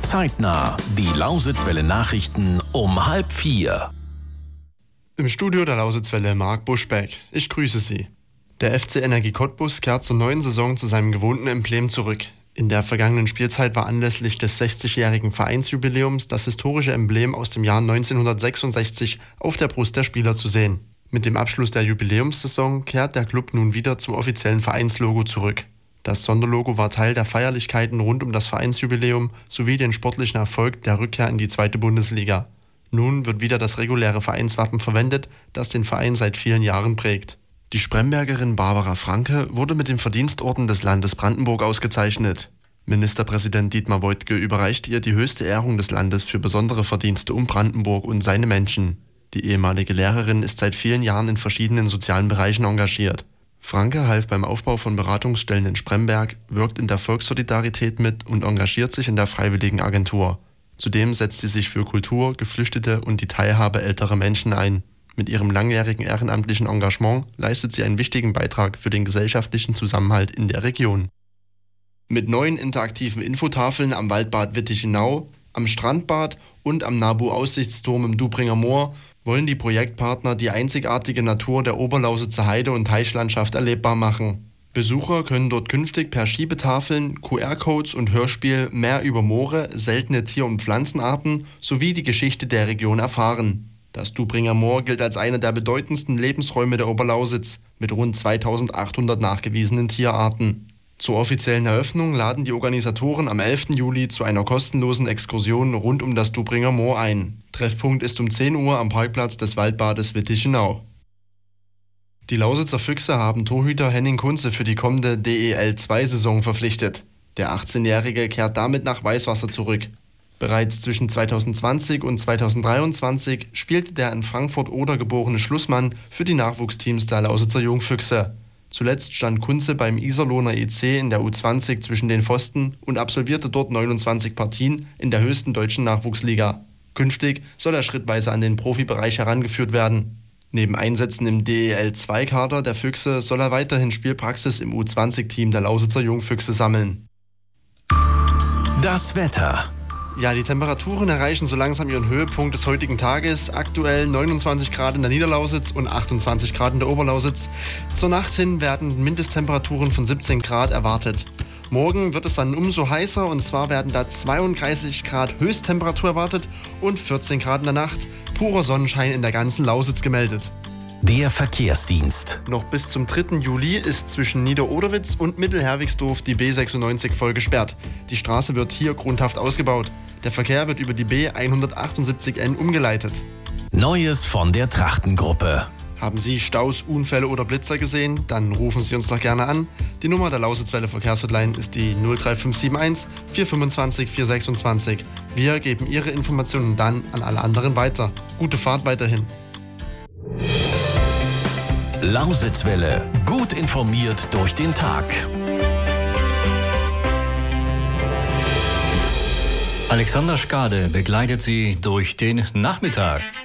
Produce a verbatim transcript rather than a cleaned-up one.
Zeitnah, die Lausitzwelle Nachrichten um halb vier. Im Studio der Lausitzwelle Marc Buschbeck. Ich grüße Sie. Der F C Energie Cottbus kehrt zur neuen Saison zu seinem gewohnten Emblem zurück. In der vergangenen Spielzeit war anlässlich des sechzigjährigen Vereinsjubiläums das historische Emblem aus dem Jahr neunzehnhundertsechsundsechzig auf der Brust der Spieler zu sehen. Mit dem Abschluss der Jubiläumssaison kehrt der Club nun wieder zum offiziellen Vereinslogo zurück. Das Sonderlogo war Teil der Feierlichkeiten rund um das Vereinsjubiläum sowie den sportlichen Erfolg der Rückkehr in die zweite Bundesliga. Nun wird wieder das reguläre Vereinswappen verwendet, das den Verein seit vielen Jahren prägt. Die Sprembergerin Barbara Franke wurde mit dem Verdienstorden des Landes Brandenburg ausgezeichnet. Ministerpräsident Dietmar Woidke überreichte ihr die höchste Ehrung des Landes für besondere Verdienste um Brandenburg und seine Menschen. Die ehemalige Lehrerin ist seit vielen Jahren in verschiedenen sozialen Bereichen engagiert. Franke half beim Aufbau von Beratungsstellen in Spremberg, wirkt in der Volkssolidarität mit und engagiert sich in der Freiwilligenagentur. Zudem setzt sie sich für Kultur, Geflüchtete und die Teilhabe älterer Menschen ein. Mit ihrem langjährigen ehrenamtlichen Engagement leistet sie einen wichtigen Beitrag für den gesellschaftlichen Zusammenhalt in der Region. Mit neuen interaktiven Infotafeln am Waldbad Wittichenau, am Strandbad und am Nabu-Aussichtsturm im Dubringer Moor wollen die Projektpartner die einzigartige Natur der Oberlausitzer Heide- und Teichlandschaft erlebbar machen. Besucher können dort künftig per Schiebetafeln, Q R-Codes und Hörspiel mehr über Moore, seltene Tier- und Pflanzenarten sowie die Geschichte der Region erfahren. Das Dubringer Moor gilt als einer der bedeutendsten Lebensräume der Oberlausitz mit rund zweitausendachthundert nachgewiesenen Tierarten. Zur offiziellen Eröffnung laden die Organisatoren am elften Juli zu einer kostenlosen Exkursion rund um das Dubringer Moor ein. Treffpunkt ist um zehn Uhr am Parkplatz des Waldbades Wittichenau. Die Lausitzer Füchse haben Torhüter Henning Kunze für die kommende D E L zwei Saison verpflichtet. Der achtzehnjährige kehrt damit nach Weißwasser zurück. Bereits zwischen zweitausendzwanzig und zweitausenddreiundzwanzig spielte der in Frankfurt-Oder geborene Schlussmann für die Nachwuchsteams der Lausitzer Jungfüchse. Zuletzt stand Kunze beim Iserlohner E C in der U zwanzig zwischen den Pfosten und absolvierte dort neunundzwanzig Partien in der höchsten deutschen Nachwuchsliga. Künftig soll er schrittweise an den Profibereich herangeführt werden. Neben Einsätzen im D E L zwei Kader der Füchse soll er weiterhin Spielpraxis im U zwanzig Team der Lausitzer Jungfüchse sammeln. Das Wetter. Ja, die Temperaturen erreichen so langsam ihren Höhepunkt des heutigen Tages. Aktuell neunundzwanzig Grad in der Niederlausitz und achtundzwanzig Grad in der Oberlausitz. Zur Nacht hin werden Mindesttemperaturen von siebzehn Grad erwartet. Morgen wird es dann umso heißer und zwar werden da zweiunddreißig Grad Höchsttemperatur erwartet und vierzehn Grad in der Nacht. Purer Sonnenschein in der ganzen Lausitz gemeldet. Der Verkehrsdienst. Noch bis zum dritten Juli ist zwischen Nieder-Oderwitz und Mittelherwigsdorf die B sechsundneunzig voll gesperrt. Die Straße wird hier grundhaft ausgebaut. Der Verkehr wird über die B hundertachtundsiebzig N umgeleitet. Neues von der Trachtengruppe. Haben Sie Staus, Unfälle oder Blitzer gesehen? Dann rufen Sie uns doch gerne an. Die Nummer der Lausitzwelle Verkehrshotline ist die null drei fünf sieben eins vier fünfundzwanzig vier sechsundzwanzig. Wir geben Ihre Informationen dann an alle anderen weiter. Gute Fahrt weiterhin. Lausitzwelle. Gut informiert durch den Tag. Alexander Skade begleitet Sie durch den Nachmittag.